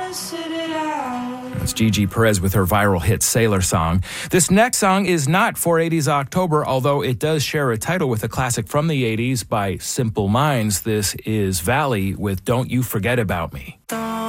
That's Gigi Perez with her viral hit Sailor Song. This next song is not 480's October, although it does share a title with a classic from the 80s by Simple Minds. This is Valley with Don't You Forget About Me. Don't